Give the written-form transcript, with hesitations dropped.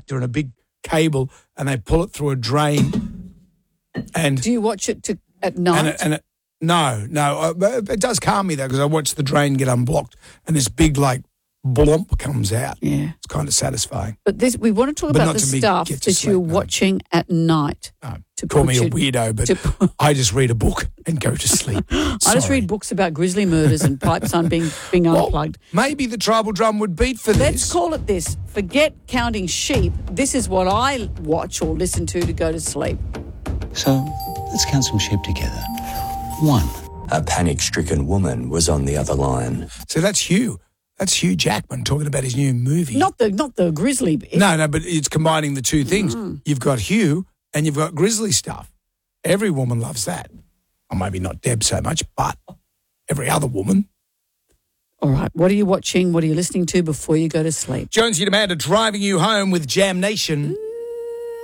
projector and a big cable and they pull it through a drain. And do you watch it at night? No. It does calm me, though, because I watch the drain get unblocked and this big, blomp comes out. Yeah. It's kind of satisfying. But we want to talk about the stuff that you're watching at night. No. Call me a weirdo, but I just read a book and go to sleep. I just read books about grizzly murders and Pipesun being unplugged. Maybe the tribal drum would beat for this. Let's call it this. Forget counting sheep. This is what I watch or listen to go to sleep. So let's count some sheep together. 1. A panic-stricken woman was on the other line. So that's Hugh. That's Hugh Jackman talking about his new movie. Not the grizzly bit. No, but it's combining the two things. You've got Hugh and you've got grizzly stuff. Every woman loves that. Or maybe not Deb so much, but every other woman. All right. What are you watching? What are you listening to before you go to sleep? Jonesy and Amanda driving you home with Jam Nation.